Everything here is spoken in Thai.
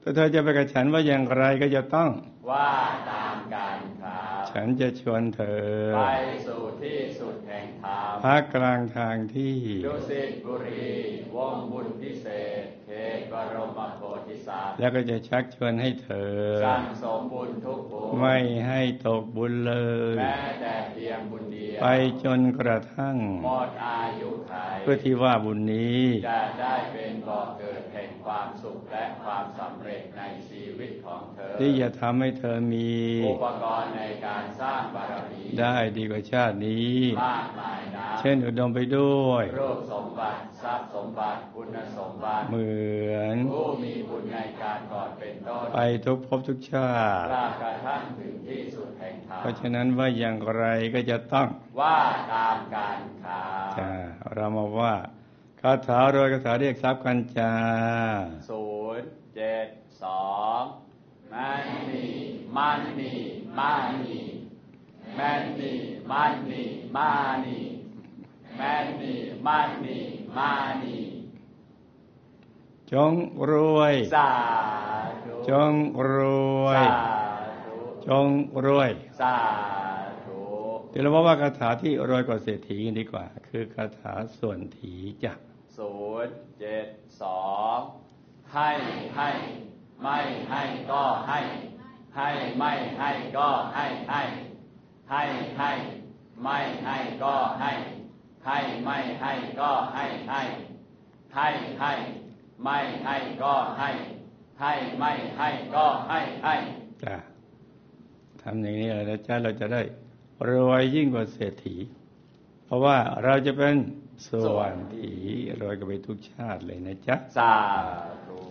ถ้าเธอจะไปกับฉันว่าอย่างไรก็จะต้องว่าตามกันครับฉันจะชวนเธอไปสู่ที่สุดแห่งธรรมพักกลางทางที่ดุสิตบุรีวงบุญพิเศษเขตบรมโพธิสัตว์แล้วก็จะชักชวนให้เธอสั่งสมบุญทุกบุญไม่ให้ตกบุญเลยแม้แต่เพียงบุญเดียวไปจนกระทั่งหมดอายุขัยเพื่อที่ว่าบุญนี้จะได้เป็นบ่อเกิดแห่งความสุขและความสำเร็จในชีวิตของเธอที่จะทำให้เธอมีอุปกรณ์ในการสร้างบารมีได้ดีกว่าชาตินี้มากมายนะเช่นอุดมไปด้วยรูปสมบัติทรัพย์สมบัติคุณสมบัติเหมือนผู้มีบุญในการก่อนเป็นต้นไปทุกภพทุกชาติกระทั่งถึงที่สุดแห่งธรรมเพราะฉะนั้นว่าอย่างไรก็จะต้องว่าตามการค่ะเรามาว่าคาถารวยคาถาเรียกทรัพย์กันจ้า 072มันนี่มันนี่มานี่แมนนี่มันนี่มานี่แมนนี่มันนี่มานี่จงรวยสาธุจงรวยสาธุจงรวยสาธุเดี๋ยวเราว่าคาถาที่รวยกว่าเศรษฐีกันดีกว่าคือคาถาส่วนถีจ้ะ 072ให้ไม่ให้ก็ให้ไม่ให้ก็ให้ไม่ให้ก็ให้ไม่ให้ก็ให้ไม่ให้ก็ให้ไม่ให้ก็ให้จ้ะทำอย่างนี้แล้วจ้ะเราจะได้รวยยิ่งกว่าเศรษฐีเพราะว่าเราจะเป็นส่วนถีรวยกันไปทุกชาติเลยนะจ๊ะสาธุ